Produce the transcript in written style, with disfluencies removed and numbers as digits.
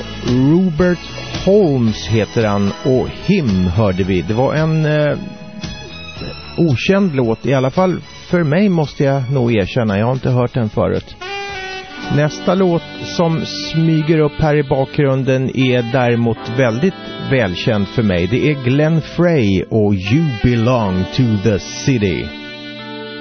Robert Holmes heter han, och Him hörde vi. Det var en okänd låt, i alla fall för mig, måste jag nog erkänna. Jag har inte hört den förut. Nästa låt som smyger upp här i bakgrunden är däremot väldigt välkänd för mig. Det är Glenn Frey och You Belong to the City.